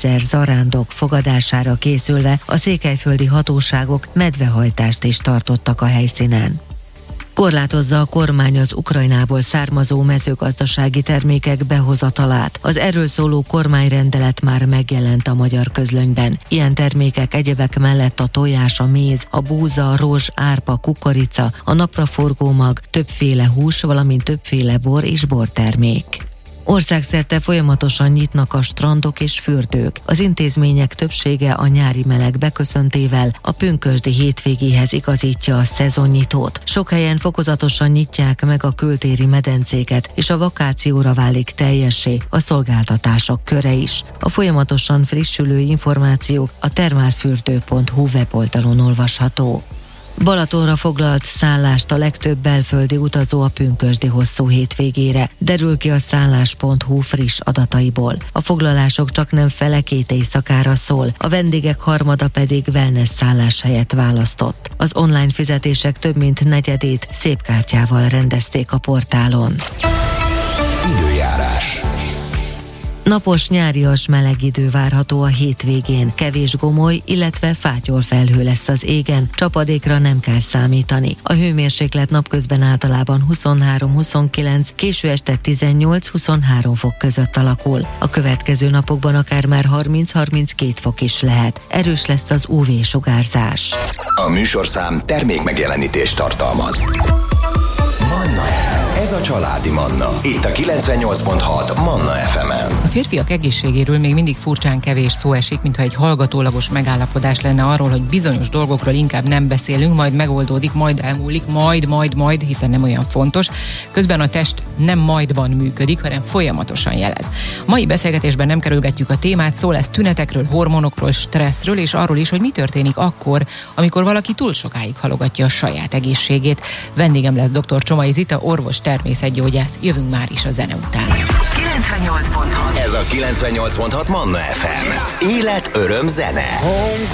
1000 zarándok fogadására készülve a székelyföldi hatóságok medvehajtást is tartottak a helyszínen. Korlátozza a kormány az Ukrajnából származó mezőgazdasági termékek behozatalát. Az erről szóló kormányrendelet már megjelent a magyar közlönyben. Ilyen termékek egyebek mellett a tojás, a méz, a búza, a rozs, árpa, kukorica, a napraforgó mag, többféle hús, valamint többféle bor és bortermék. Országszerte folyamatosan nyitnak a strandok és fürdők. Az intézmények többsége a nyári meleg beköszöntével a pünkösdi hétvégéhez igazítja a szezonnyitót. Sok helyen fokozatosan nyitják meg a kültéri medencéket, és a vakációra válik teljessé a szolgáltatások köre is. A folyamatosan frissülő információ a thermalfürdő.hu weboldalon olvasható. Balatonra foglalt szállást a legtöbb belföldi utazó a pünkösdi hosszú hétvégére, derül ki a szállás.hu friss adataiból. A foglalások csaknem fele 2 éjszakára szól, a vendégek harmada pedig wellness szállás helyett választott. Az online fizetések több mint negyedét szépkártyával rendezték a portálon. Időjárás. Napos, nyárias meleg idő várható a hétvégén, kevés gomoly, illetve fátyolfelhő lesz az égen, csapadékra nem kell számítani. A hőmérséklet napközben általában 23-29, késő este 18-23 fok között alakul. A következő napokban akár már 30-32 fok is lehet. Erős lesz az UV-sugárzás. A műsorszám termékmegjelenítést tartalmaz. Manna FM. Ez a családi Manna. Itt a 98.6 Manna FM-en. A férfiak egészségéről még mindig furcsán kevés szó esik, mintha egy hallgatólagos megállapodás lenne arról, hogy bizonyos dolgokról inkább nem beszélünk, majd megoldódik, majd elmúlik, majd, hiszen nem olyan fontos. Közben a test nem majdban működik, hanem folyamatosan jelez. A mai beszélgetésben nem kerülgetjük a témát, szó lesz tünetekről, hormonokról, stresszről, és arról is, hogy mi történik akkor, amikor valaki túl sokáig halogatja a saját egészségét. Vendégem lesz dr. Csomai Zita, orvos, természetgyógyász. Jövünk már is a zene után. 98.6. Ez a 98.6 Manna FM. Élet, öröm, zene.